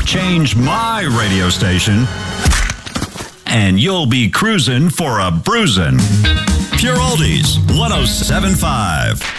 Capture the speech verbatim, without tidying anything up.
change my radio station, and you'll be cruising for a bruising. Pure Oldies, one oh seven point five.